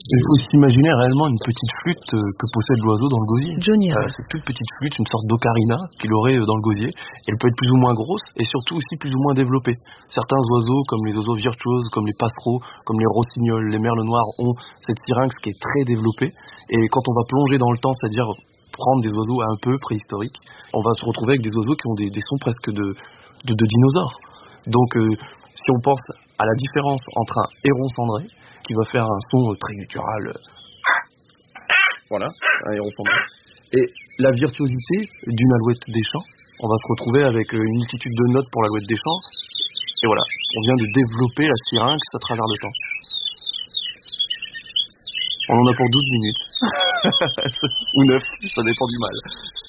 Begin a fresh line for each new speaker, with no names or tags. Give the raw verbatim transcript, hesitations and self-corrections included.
Il faut s'imaginer réellement une petite flûte euh, que possède l'oiseau dans le gosier.
Johnny
Euh, cette toute petite flûte, une sorte d'ocarina qu'il aurait euh, dans le gosier. Elle peut être plus ou moins grosse et surtout aussi plus ou moins développée. Certains oiseaux, comme les oiseaux virtuoses, comme les passereaux, comme les rossignols, les merles noirs, ont cette syrinx qui est très développée. Et quand on va plonger dans le temps, c'est-à-dire prendre des oiseaux un peu préhistoriques, on va se retrouver avec des oiseaux qui ont des, des sons presque de, de, de dinosaures. Donc euh, si on pense à la différence entre un héron cendré, qui va faire un son très guttural, euh, voilà, un héron cendré, et la virtuosité d'une alouette des champs, on va se retrouver avec une multitude de notes pour l'alouette des champs, et voilà, on vient de développer la syrinx à travers le temps. On en a pour douze minutes, ou neuf, ça dépend du mal.